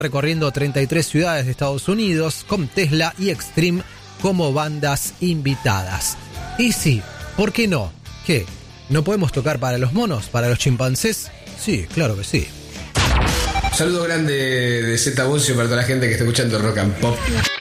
recorriendo 33 ciudades de Estados Unidos con Tesla y Extreme como bandas invitadas. Y sí, ¿por qué no? ¿Qué? ¿No podemos tocar para los monos? ¿Para los chimpancés? Sí, claro que sí. Un saludo grande de Z Bocio para toda la gente que está escuchando Rock and Pop.